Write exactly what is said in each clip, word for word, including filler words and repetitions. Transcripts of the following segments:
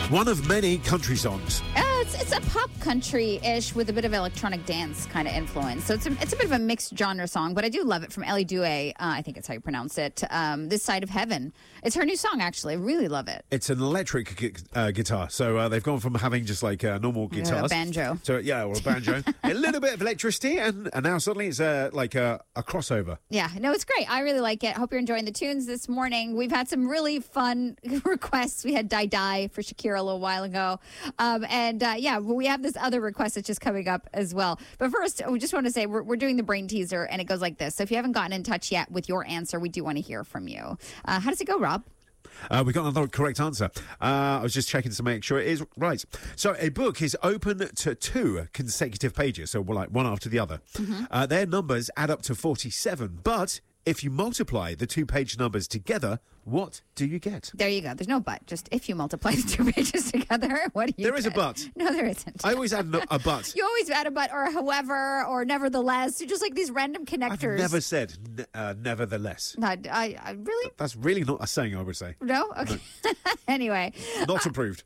One of many country songs. Uh, it's, it's a pop country-ish with a bit of electronic dance kind of influence. So it's a, it's a bit of a mixed genre song, but I do love it from Ellie Douay. Uh, I think it's how you pronounce it. Um, This Side of Heaven. It's her new song, actually. I really love it. It's an electric gu- uh, guitar. So uh, they've gone from having just like uh, normal guitars. A banjo. So, yeah, or a banjo. A little bit of electricity, and, and now suddenly it's uh, like a, a crossover. Yeah, no, it's great. I really like it. Hope you're enjoying the tunes this morning. We've had some really fun requests. We had Die Die for Shakira a little while ago. Um, and uh, yeah, we have this other request that's just coming up as well. But first, we just want to say we're, we're doing the brain teaser, and it goes like this. So if you haven't gotten in touch yet with your answer, we do want to hear from you. Uh, how does it go, Rob? Uh, we got another correct answer. Uh, I was just checking to make sure it is right. So a book is open to two consecutive pages, so like one after the other. Mm-hmm. Uh, their numbers add up to forty-seven, but if you multiply the two page numbers together, what do you get? There you go. There's no but. Just if you multiply the two pages together, what do you There get? is a but. No, there isn't. I always add no- a but. You always add a but or however or nevertheless. You're just like these random connectors. I've never said n- uh, nevertheless. No, I, I really? That's really not a saying, I would say. No? Okay. No. Anyway. Not approved.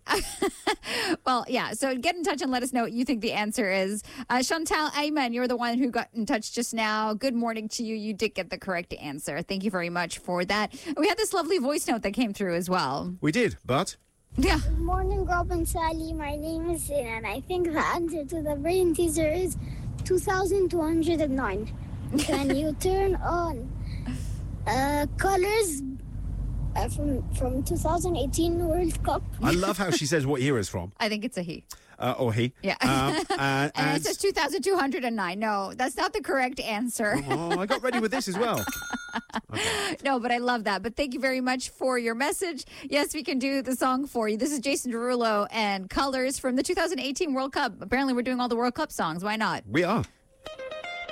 Well, yeah. So get in touch and let us know what you think the answer is. Uh, Chantal Ayman, you're the one who got in touch just now. Good morning to you. You did get the correct answer. Thank you very much for that. We had this lovely voice note that came through as well. We did, but... Yeah. Good morning, Rob and Sally. My name is Zin, and I think the answer to the brain teaser is two thousand two hundred nine. Can you turn on uh, colors uh, from, from two thousand eighteen World Cup? I love how she says what year it's from. I think it's a he. Uh, or he. Yeah. Um, uh, and, and it says two thousand two hundred nine. No, that's not the correct answer. Oh, I got ready with this as well. Okay. No, but I love that. But thank you very much for your message. Yes, we can do the song for you. This is Jason Derulo and Colors from the two thousand eighteen World Cup. Apparently, we're doing all the World Cup songs. Why not? We are.